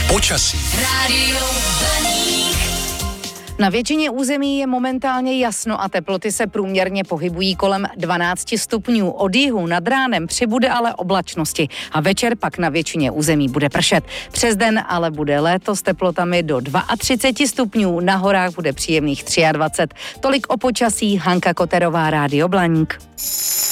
Počasí. Rádio Blaník. Na většině území je momentálně jasno a teploty se průměrně pohybují kolem 12 stupňů. Od jihu nad ránem přibude ale oblačnosti a večer pak na většině území bude pršet. Přes den ale bude léto s teplotami do 32 stupňů, na horách bude příjemných 23. Tolik o počasí, Hanka Koterová, Rádio Blaník.